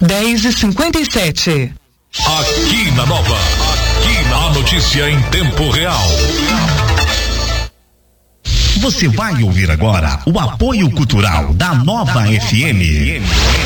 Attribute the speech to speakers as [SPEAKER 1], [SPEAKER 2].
[SPEAKER 1] 10h57.
[SPEAKER 2] Aqui na Nova, a notícia em tempo real.
[SPEAKER 3] Você vai ouvir agora o apoio cultural da Nova FM.